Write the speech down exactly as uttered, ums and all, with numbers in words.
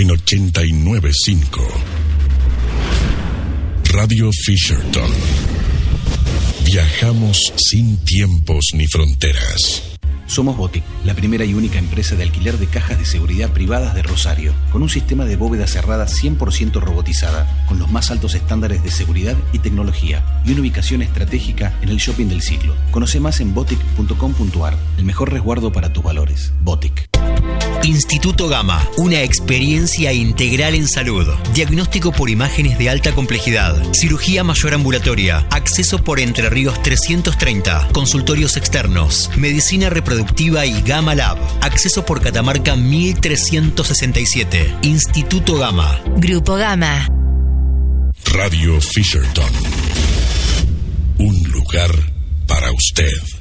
en ochenta y nueve punto cinco. Radio Fisherton. Viajamos sin tiempos ni fronteras. Somos Botic, la primera y única empresa de alquiler de cajas de seguridad privadas de Rosario, con un sistema de bóveda cerrada cien por ciento robotizada, con los más altos estándares de seguridad y tecnología, y una ubicación estratégica en el shopping del siglo. Conoce más en botic punto com punto ar, el mejor resguardo para tus valores. Botic. Instituto Gama, una experiencia integral en salud. Diagnóstico por imágenes de alta complejidad, cirugía mayor ambulatoria, acceso por Entre Ríos trescientos treinta, consultorios externos, medicina reproductiva y Gama Lab, acceso por Catamarca mil trescientos sesenta y siete. Instituto Gama. Grupo Gama. Radio Fisherton. Un lugar para usted.